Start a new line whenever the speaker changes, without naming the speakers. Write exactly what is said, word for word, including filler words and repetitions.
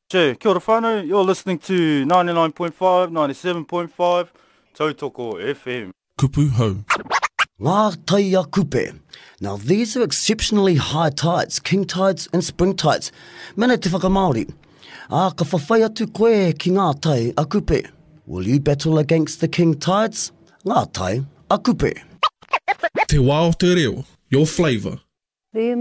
Che, kia ora whānau, you're listening to ninety-nine point five, ninety-seven point five, Tautoko F M.
Kupu hau.
Ngā tai a kupe. Now these are exceptionally high tides, king tides and spring tides. Mene te whakamaori. A ka whawhai atu koe ki ngā tai a kupe. Will you battle against the king tides? Ngā tai a kupe.
Te wā o te reo, your flavour.